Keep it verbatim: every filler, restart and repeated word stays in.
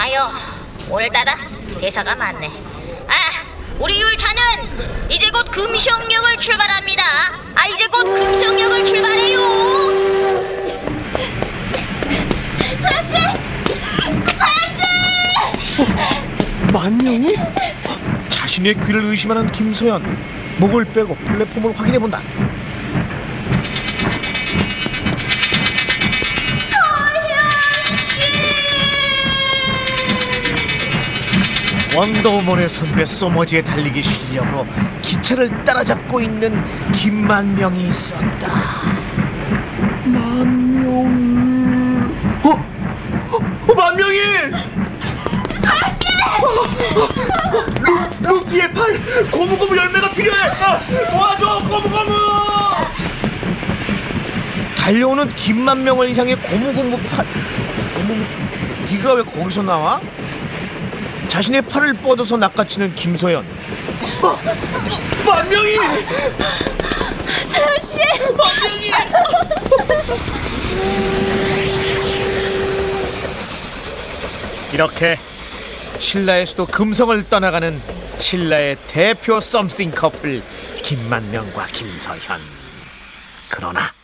아유, 오늘따라 대사가 많네. 아, 우리 율차는 이제 곧 금성역을 출발합니다. 아, 이제 곧 금성역을 출발해요. 서현씨! 서현씨! 어, 만명이? 자신의 귀를 의심하는 김서연. 목을 빼고 플랫폼을 확인해본다. 원더우먼의 선배 소머지의 달리기 실력으로 기차를 따라잡고 있는 김만명이 있었다. 만명이... 어? 어? 어 만명이! 서현씨! 루, 루피의 팔! 고무고무 열매가 필요해! 아, 도와줘! 고무고무! 달려오는 김만명을 향해 고무고무 팔... 고무고무... 네가 왜 거기서 나와? 자신의 팔을 뻗어서 낚아치는 김서연. 어, 만명이! 서현씨! 만명이! 이렇게 신라의 수도 금성을 떠나가는 신라의 대표 썸씽 커플 김만명과 김서현. 그러나